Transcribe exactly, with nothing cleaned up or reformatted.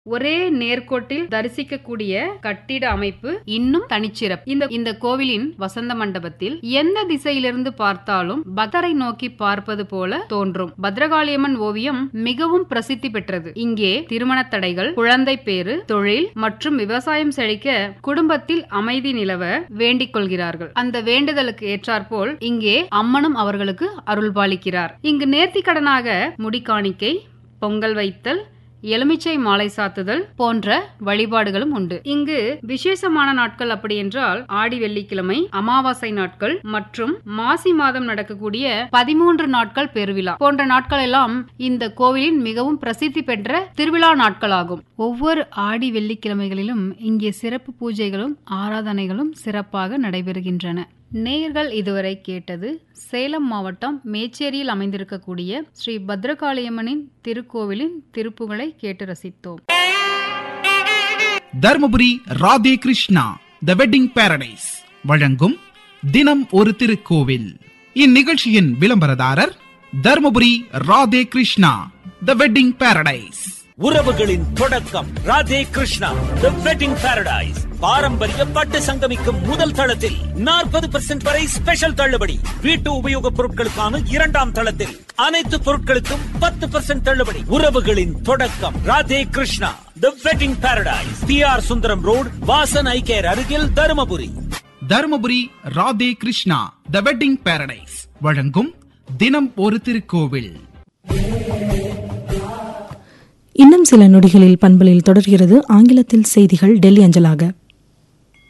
ஒரே நேர்கோட்டில் தரிசிக்கக்கூடிய கட்டிட அமைப்பு இன்னும் தனிச்சிறப்பு. இந்த இந்த கோவிலின் வசந்த மண்டபத்தில் எந்த திசையிலிருந்து பார்த்தாலும் பக்தரை நோக்கி பார்ப்பது போல தோன்றும். பத்ரகாளியம்மன் ஓவியம் மிகவும் பிரசித்தி பெற்றது. இங்கே திருமண தடைகள், குழந்தை பேறு, தொழில் மற்றும் விவசாயம் செழிக்க குடும்பத்தில் அமைதி நிலவ வேண்டிக் கொள்கிறார்கள். அந்த வேண்டுதலுக்கு ஏற்றாற்போல் இங்கே அம்மனும் அவர்களுக்கு அருள்பாலிக்கிறார். இங்கு நேர்த்திக்கடனாக முடிக்காணிக்கை, பொங்கல் வைத்தல், எலுமிச்சை மாலை சாத்துதல் போன்ற வழிபாடுகளும் உண்டு. இங்கு விசேஷமான நாட்கள் அப்படி என்றால் ஆடி வெள்ளிக்கிழமை, அமாவாசை நாட்கள் மற்றும் மாசி மாதம் நடக்கக்கூடிய பதிமூன்று நாட்கள் பெருவிழா போன்ற நாட்கள் எல்லாம் இந்த கோவிலின் மிகவும் பிரசித்தி பெற்ற திருவிழா நாட்களாகும். ஒவ்வொரு ஆடி வெள்ளிக்கிழமைகளிலும் இங்கே சிறப்பு பூஜைகளும் ஆராதனைகளும் சிறப்பாக நடைபெறுகின்றன. நேயர்கள் இதுவரை கேட்டது சேலம் மாவட்டம் மேச்சேரியில் அமைந்திருக்கக்கூடிய ஸ்ரீ பத்ரகாளியம்மனின் திருக்கோவிலின் திருப்புகளை கேட்டு ரசித்தோம். தர்மபுரி ராதே கிருஷ்ணா தி வெட்டிங் பாரடைஸ் வழங்கும் தினம் ஒரு திருக்கோவில். இந்நிகழ்ச்சியின் விளம்பரதாரர் தர்மபுரி ராதே கிருஷ்ணா தி வெட்டிங் பாரடைஸ். உறவுகளின் தொடக்கம் ராதே கிருஷ்ணா தி வெட்டிங் பாரடைஸ். பாரம்பரிய பட்டு சங்கமிக்கும் முதல் தளத்தில் நாற்பது பெர்சென்ட் வரை ஸ்பெஷல் தள்ளுபடி. வீட்டு உபயோகப் பொருட்களுக்கான இரண்டாம் தளத்தில் அனைத்து பொருட்களுக்கும் பத்து பெர்சென்ட் தள்ளுபடி. உறவுகளின் தொடக்கம் ராதே கிருஷ்ணா தி wedding Paradise. B R Sundaram road, Vasan ஐகேர் அருகில், தருமபுரி. தருமபுரி ராதே கிருஷ்ணா தி வெட்டிங் பாரடைஸ் வழங்கும் தினம் ஒரு திருக்கோவில். இன்னும் சில நொடிகளில் பண்பலில் தொடர்கிறது ஆங்கிலத்தில் செய்திகள் டெல்லி அஞ்சலாக.